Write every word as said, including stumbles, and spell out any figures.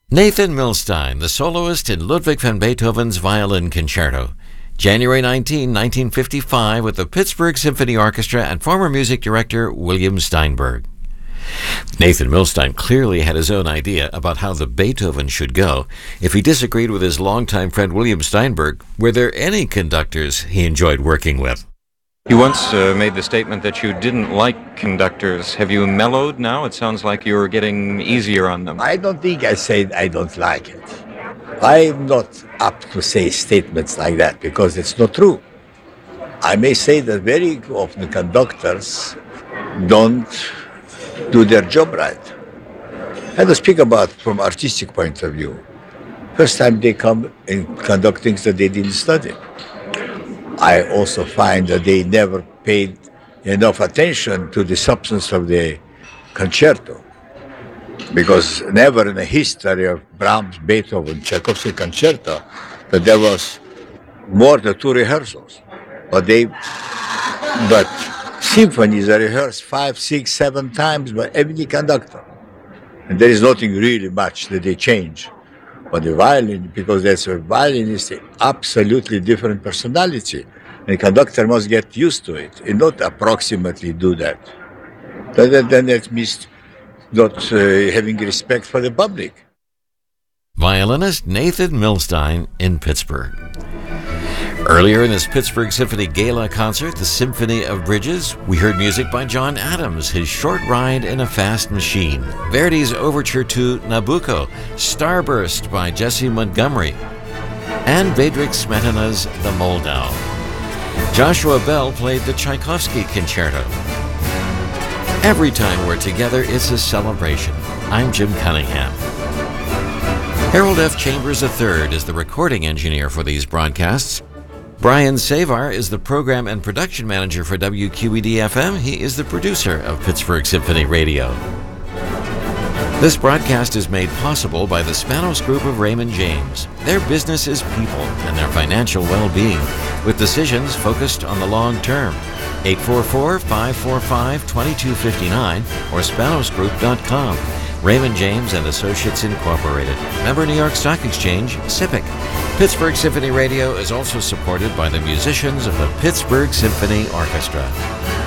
Nathan Milstein, the soloist in Ludwig van Beethoven's Violin Concerto. January nineteenth, nineteen fifty-five, with the Pittsburgh Symphony Orchestra and former music director William Steinberg. Nathan Milstein clearly had his own idea about how the Beethoven should go. If he disagreed with his longtime friend William Steinberg, were there any conductors he enjoyed working with? You once uh, made the statement that you didn't like conductors. Have you mellowed now? It sounds like you're getting easier on them. I don't think I said I don't like it. I'm not up to say statements like that because it's not true. I may say that very often conductors don't do their job right. I don't speak about from artistic point of view. First time they come and conduct things that they didn't study. I also find that they never paid enough attention to the substance of the concerto, because never in the history of Brahms, Beethoven, Tchaikovsky concerto that there was more than two rehearsals. But they, but symphonies are rehearsed five, six, seven times by every conductor, and there is nothing really much that they change. But the violin, because that's a violin is an absolutely different personality. The conductor must get used to it and not approximately do that. Then, then that means not uh, having respect for the public. Violinist Nathan Milstein in Pittsburgh. Earlier in this Pittsburgh Symphony Gala concert, the Symphony of Bridges, we heard music by John Adams, his Short Ride in a Fast Machine, Verdi's Overture to Nabucco, Starburst by Jesse Montgomery, and Bedřich Smetana's The Moldau. Joshua Bell played the Tchaikovsky Concerto. Every time we're together, it's a celebration. I'm Jim Cunningham. Harold F. Chambers the third is the recording engineer for these broadcasts. Brian Savar is the program and production manager for W Q E D F M. He is the producer of Pittsburgh Symphony Radio. This broadcast is made possible by the Spanos Group of Raymond James. Their business is people and their financial well-being, with decisions focused on the long term. eight four four, five four five, two two five nine or spanos group dot com. Raymond James and Associates Incorporated. Member New York Stock Exchange, S I P C. Pittsburgh Symphony Radio is also supported by the musicians of the Pittsburgh Symphony Orchestra.